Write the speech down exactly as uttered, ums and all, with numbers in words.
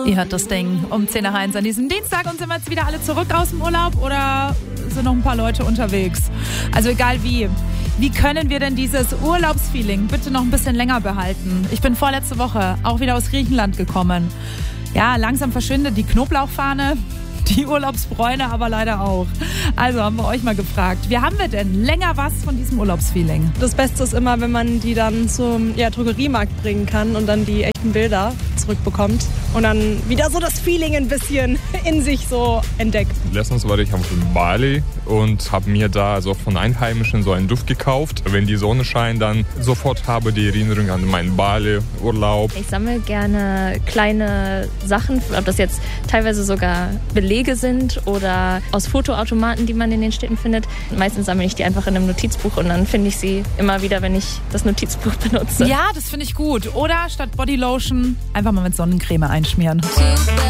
Ihr hört das Ding um zehn nach eins an diesem Dienstag und sind wir jetzt wieder alle zurück aus dem Urlaub oder sind noch ein paar Leute unterwegs? Also egal wie. Wie können wir denn dieses Urlaubsfeeling bitte noch ein bisschen länger behalten? Ich bin vorletzte Woche auch wieder aus Griechenland gekommen. Ja, langsam verschwindet die Knoblauchfahne, die Urlaubsbräune aber leider auch. Also haben wir euch mal gefragt, wie haben wir denn länger was von diesem Urlaubsfeeling? Das Beste ist immer, wenn man die dann zum ja, Drogeriemarkt bringen kann und dann die echten Bilder zurückbekommt und dann wieder so das Feeling ein bisschen in sich so entdeckt. Letztens war ich auf Bali und habe mir da so von Einheimischen so einen Duft gekauft. Wenn die Sonne scheint, dann sofort habe die Erinnerung an meinen Bali-Urlaub. Ich sammle gerne kleine Sachen, ob das jetzt teilweise sogar Belege sind oder aus Fotoautomaten, die man in den Städten findet. Meistens sammle ich die einfach in einem Notizbuch und dann finde ich sie immer wieder, wenn ich das Notizbuch benutze. Ja, das finde ich gut. Oder statt Bodylotion einfach mal mit Sonnencreme einschmieren. Super.